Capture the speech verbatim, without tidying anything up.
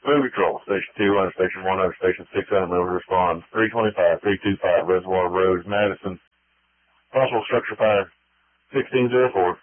Food Patrol, Station two hundred, Station one hundred, Station six hundred, Mills respond. three twenty-five, three two five, Reservoir Road, Madison. Possible structure fire, sixteen oh four.